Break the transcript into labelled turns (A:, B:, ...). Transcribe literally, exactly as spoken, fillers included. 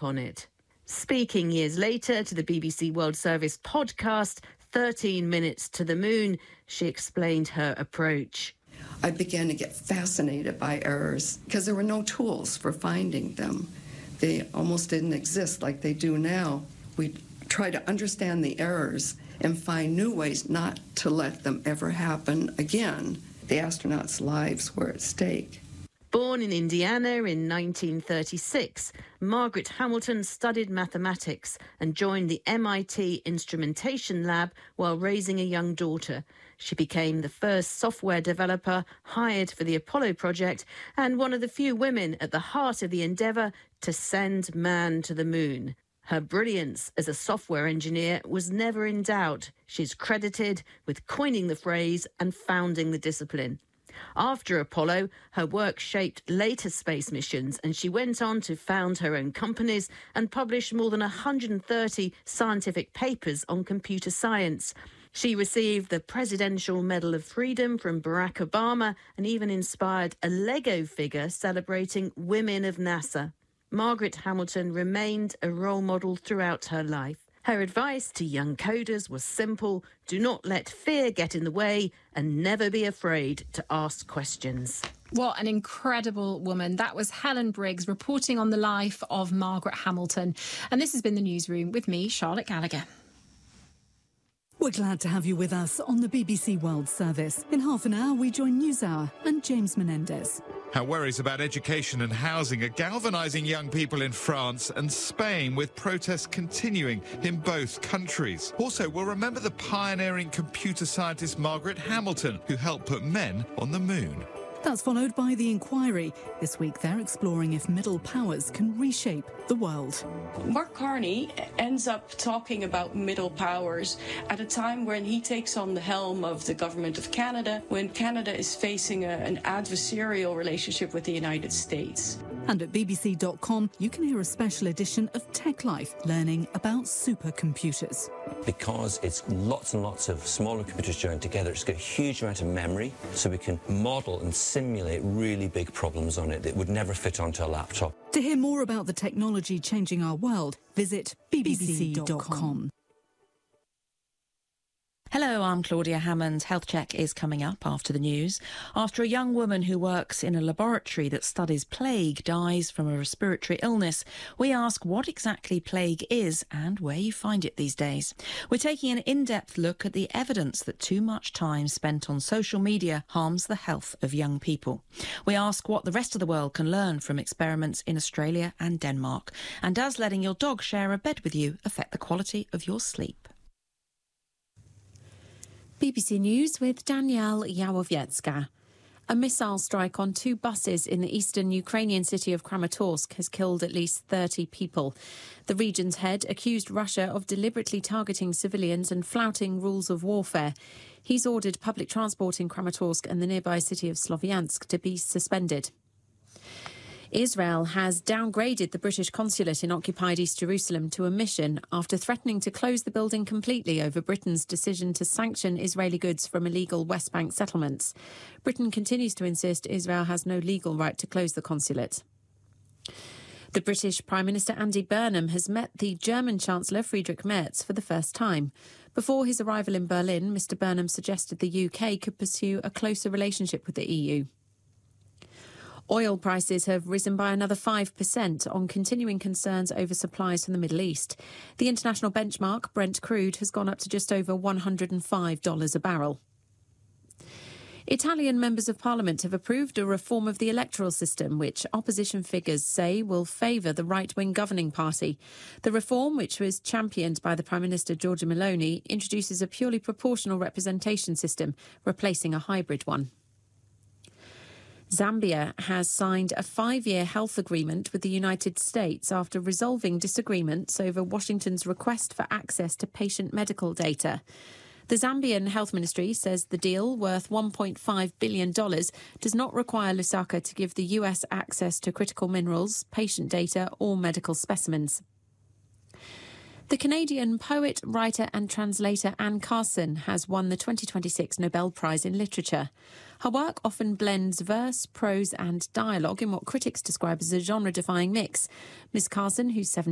A: upon it. Speaking years later to the B B C World Service podcast, thirteen minutes to the Moon, she explained her approach.
B: I began to get fascinated by errors because there were no tools for finding them. They almost didn't exist like they do now. We try to understand the errors and find new ways not to let them ever happen again. The astronauts' lives were at stake.
A: Born in Indiana in nineteen thirty-six, Margaret Hamilton studied mathematics and joined the M I T Instrumentation Lab while raising a young daughter. She became the first software developer hired for the Apollo project and one of the few women at the heart of the endeavour to send man to the moon. Her brilliance as a software engineer was never in doubt. She's credited with coining the phrase and founding the discipline. After Apollo, her work shaped later space missions, and she went on to found her own companies and publish more than one hundred thirty scientific papers on computer science. She received the Presidential Medal of Freedom from Barack Obama and even inspired a Lego figure celebrating women of NASA. Margaret Hamilton remained a role model throughout her life. Her advice to young coders was simple: do not let fear get in the way and never be afraid to ask questions.
C: What an incredible woman. That was Helen Briggs reporting on the life of Margaret Hamilton. And this has been The Newsroom with me, Charlotte Gallagher.
D: We're glad to have you with us on the B B C World Service. In half an hour, we join NewsHour and James Menendez.
E: How worries about education and housing are galvanising young people in France and Spain, with protests continuing in both countries. Also, we'll remember the pioneering computer scientist Margaret Hamilton, who helped put men on the moon.
D: That's followed by The Inquiry. This week, they're exploring if middle powers can reshape the world.
F: Mark Carney ends up talking about middle powers at a time when he takes on the helm of the government of Canada, when Canada is facing a, an adversarial relationship with the United States.
D: And at b b c dot com, you can hear a special edition of Tech Life, learning about supercomputers.
G: Because it's lots and lots of smaller computers joined together, it's got a huge amount of memory, so we can model and simulate really big problems on it that would never fit onto a laptop.
D: To hear more about the technology changing our world, visit b b c dot com.
H: Hello, I'm Claudia Hammond. Health Check is coming up after the news. After a young woman who works in a laboratory that studies plague dies from a respiratory illness, we ask what exactly plague is and where you find it these days. We're taking an in-depth look at the evidence that too much time spent on social media harms the health of young people. We ask what the rest of the world can learn from experiments in Australia and Denmark. And does letting your dog share a bed with you affect the quality of your sleep?
C: B B C News with Danielle Yawowiecka. A missile strike on two buses in the eastern Ukrainian city of Kramatorsk has killed at least thirty people. The region's head accused Russia of deliberately targeting civilians and flouting rules of warfare. He's ordered public transport in Kramatorsk and the nearby city of Sloviansk to be suspended. Israel has downgraded the British consulate in occupied East Jerusalem to a mission after threatening to close the building completely over Britain's decision to sanction Israeli goods from illegal West Bank settlements. Britain continues to insist Israel has no legal right to close the consulate. The British Prime Minister Andy Burnham has met the German Chancellor Friedrich Merz for the first time. Before his arrival in Berlin, Mr Burnham suggested the U K could pursue a closer relationship with the E U. Oil prices have risen by another five percent on continuing concerns over supplies from the Middle East. The international benchmark, Brent crude, has gone up to just over one hundred five dollars a barrel. Italian members of parliament have approved a reform of the electoral system, which opposition figures say will favour the right-wing governing party. The reform, which was championed by the Prime Minister Giorgia Meloni, introduces a purely proportional representation system, replacing a hybrid one. Zambia has signed a five-year health agreement with the United States after resolving disagreements over Washington's request for access to patient medical data. The Zambian Health Ministry says the deal, worth one point five billion dollars, does not require Lusaka to give the U S access to critical minerals, patient data or medical specimens. The Canadian poet, writer and translator Anne Carson has won the twenty twenty-six Nobel Prize in Literature. Her work often blends verse, prose and dialogue in what critics describe as a genre-defying mix. Miss Carson, who's seventy